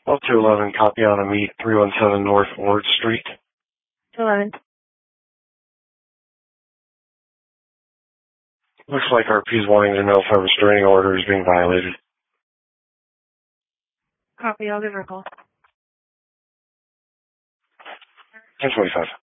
Up to 11, copy on a meet, 317 North Ward Street. 11. Looks like RP's wanting to know if a restraining order is being violated. Copy, I'll give her a call. 1025.